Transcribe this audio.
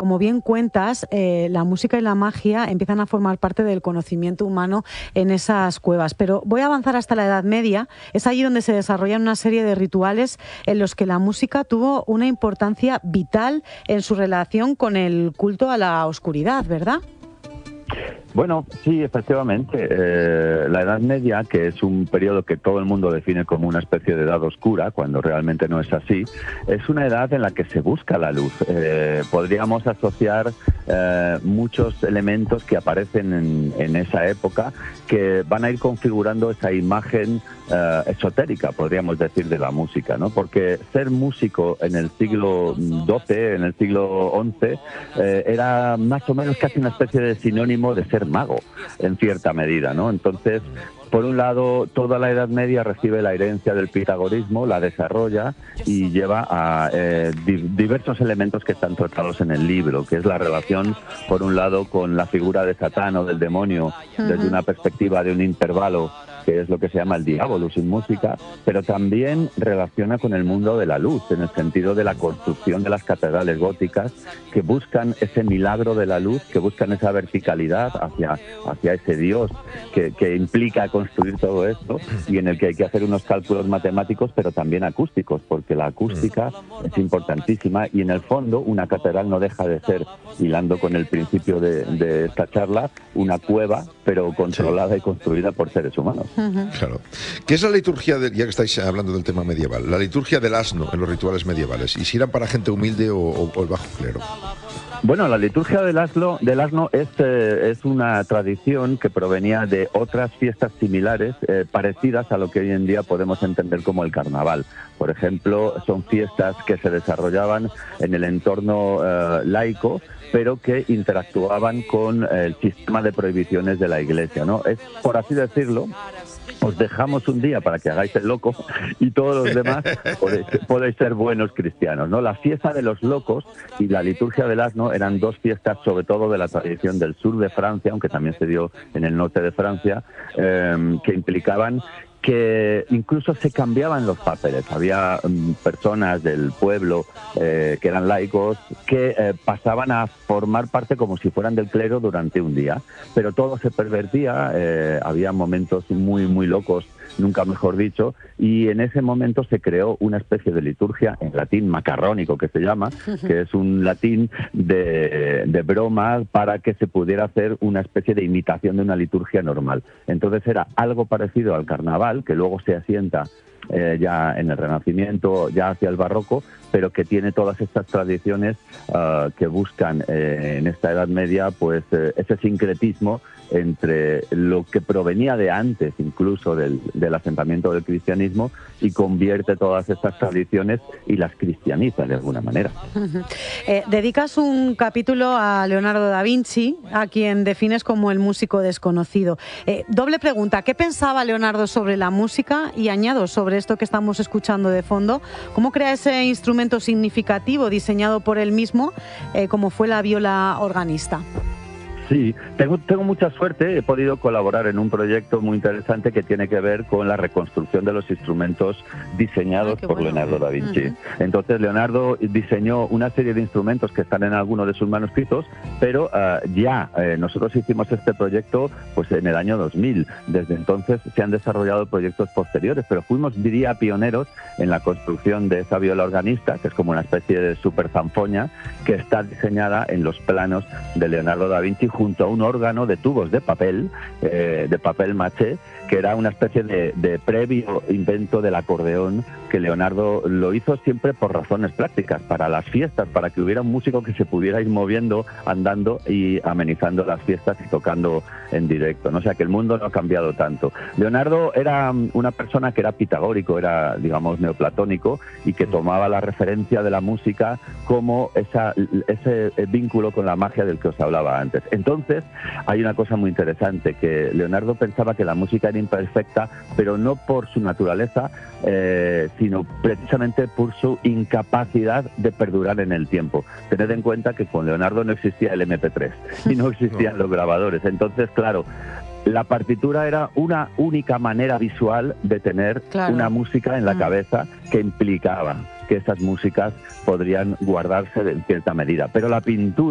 como bien cuentas, la música y la magia empiezan a formar parte del conocimiento humano en esas cuevas. Pero voy a avanzar hasta la Edad Media. Es allí donde se desarrollan una serie de rituales en los que la música tuvo una importancia vital en su relación con el culto a la oscuridad, ¿verdad? Bueno, sí, efectivamente. La Edad Media, que es un periodo que todo el mundo define como una especie de edad oscura, cuando realmente no es así, es una edad en la que se busca la luz. Podríamos asociar muchos elementos que aparecen en esa época que van a ir configurando esa imagen esotérica, podríamos decir, de la música, ¿no? Porque ser músico en el siglo XII, en el siglo XI, era más o menos casi una especie de sinónimo de ser mago, en cierta medida, ¿no? Entonces, por un lado, toda la Edad Media recibe la herencia del pitagorismo, la desarrolla y lleva a diversos elementos que están tratados en el libro, que es la relación, por un lado, con la figura de Satán o del demonio, desde una perspectiva de un intervalo, que es lo que se llama el diabolus en música, pero también relaciona con el mundo de la luz, en el sentido de la construcción de las catedrales góticas, que buscan ese milagro de la luz, que buscan esa verticalidad hacia ese Dios que implica construir todo esto, y en el que hay que hacer unos cálculos matemáticos, pero también acústicos, porque la acústica es importantísima, y en el fondo una catedral no deja de ser, hilando con el principio de esta charla, una cueva, pero controlada y construida por seres humanos. Claro. ¿Qué es la liturgia, ya que estáis hablando del tema medieval, la liturgia del asno en los rituales medievales? ¿Y si eran para gente humilde o el bajo clero? Bueno, la liturgia del asno es una tradición que provenía de otras fiestas similares, parecidas a lo que hoy en día podemos entender como el carnaval. Por ejemplo, son fiestas que se desarrollaban en el entorno laico, pero que interactuaban con el sistema de prohibiciones de la Iglesia, ¿no? Es, por así decirlo, os dejamos un día para que hagáis el loco y todos los demás podéis ser buenos cristianos, ¿no? La fiesta de los locos y la liturgia del asno eran dos fiestas, sobre todo de la tradición del sur de Francia, aunque también se dio en el norte de Francia, que implicaban que incluso se cambiaban los papeles. Había personas del pueblo que eran laicos que pasaban a formar parte como si fueran del clero durante un día, pero todo se pervertía, había momentos muy, muy locos, nunca mejor dicho, y en ese momento se creó una especie de liturgia en latín macarrónico, que se llama, que es un latín de broma para que se pudiera hacer una especie de imitación de una liturgia normal. Entonces era algo parecido al carnaval, que luego se asienta ya en el Renacimiento, ya hacia el Barroco, pero que tiene todas estas tradiciones que buscan en esta Edad Media, pues ese sincretismo entre lo que provenía de antes incluso del asentamiento del cristianismo, y convierte todas estas tradiciones y las cristianiza de alguna manera. Dedicas un capítulo a Leonardo da Vinci, a quien defines como el músico desconocido. Doble pregunta: ¿qué pensaba Leonardo sobre la música? Y añado sobre esto que estamos escuchando de fondo, ¿cómo crea ese instrumento significativo diseñado por él mismo, como fue la viola organista? Sí, tengo mucha suerte, he podido colaborar en un proyecto muy interesante que tiene que ver con la reconstrucción de los instrumentos diseñados por Leonardo da Vinci. Entonces Leonardo diseñó una serie de instrumentos que están en algunos de sus manuscritos, pero nosotros hicimos este proyecto pues en el año 2000. Desde entonces se han desarrollado proyectos posteriores, pero fuimos, diría, pioneros en la construcción de esa viola organista, que es como una especie de super zanfoña, que está diseñada en los planos de Leonardo da Vinci, junto a un órgano de tubos de papel maché, que era una especie de previo invento del acordeón, que Leonardo lo hizo siempre por razones prácticas, para las fiestas, para que hubiera un músico que se pudiera ir moviendo, andando y amenizando las fiestas y tocando en directo, ¿no? O sea que el mundo no ha cambiado tanto. Leonardo era una persona que era pitagórico, era, digamos, neoplatónico, y que tomaba la referencia de la música como ese vínculo con la magia del que os hablaba antes. Entonces, hay una cosa muy interesante, que Leonardo pensaba que la música era imperfecta, pero no por su naturaleza, sino precisamente por su incapacidad de perdurar en el tiempo. Tened en cuenta que con Leonardo no existía el MP3 y no existían los grabadores. Entonces, claro, la partitura era una única manera visual de tener una música en la cabeza, que implicaba que esas músicas podrían guardarse en cierta medida. Pero la pintura